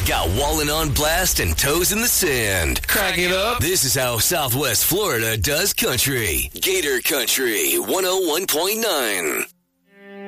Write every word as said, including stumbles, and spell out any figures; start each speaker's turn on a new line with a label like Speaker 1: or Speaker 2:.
Speaker 1: got Wallen on blast and toes in the sand.
Speaker 2: Crack it up.
Speaker 1: This is how Southwest Florida does country. Gator Country one oh one point nine.